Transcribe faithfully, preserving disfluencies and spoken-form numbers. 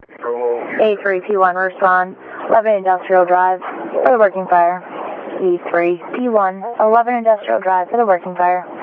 A three P one, respond. eleven Industrial Drive for the working fire. A three P one, eleven Industrial Drive for the working fire.